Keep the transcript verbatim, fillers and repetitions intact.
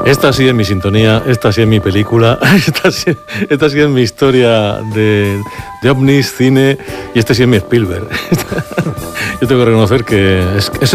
Esta sí es mi sintonía, esta sí es mi película, esta sí, esta sí es mi historia de, de ovnis, cine, y este sí es mi Spielberg. Yo tengo que reconocer que es, es